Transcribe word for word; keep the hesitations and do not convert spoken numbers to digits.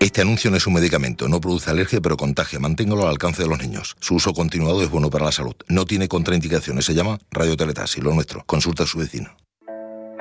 Este anuncio no es un medicamento, no produce alergia pero contagia. Manténgalo al alcance de los niños. Su uso continuado es bueno para la salud. No tiene contraindicaciones. Se llama radioteletasis, lo nuestro. Consulta a su vecino.